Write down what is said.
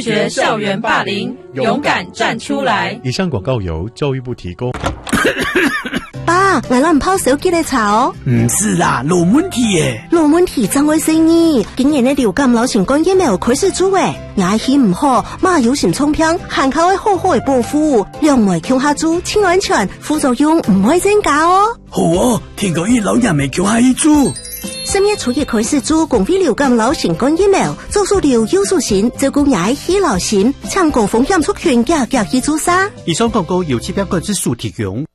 绝校园霸凌，勇敢站出来。 以上广告由教育部提供。 爸，我让泡手机来查哦。 唔是啦，老问题耶。 老问题怎回事呢？今年的流感流行感疫苗开始做诶，牙齿唔好，马有成冲片，含靠会好好的保护，两枚强下做，清安全，副作用唔会增加哦。 好哦，听讲伊老人未强下一做。 3月初一开始做公费流感流行感疫苗，做数流优素型，照顾牙齿流行，抢高风险族群，加去做啥？ 以上广告由疾病管制署提供。